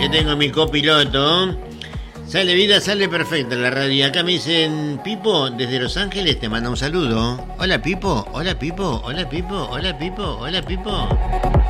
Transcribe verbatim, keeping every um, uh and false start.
que tengo mi copiloto. Sale vida, sale perfecta la radio. Acá me dicen, Pipo, desde Los Ángeles te manda un saludo. Hola, Pipo, hola, Pipo, hola, Pipo, hola, Pipo, hola, Pipo.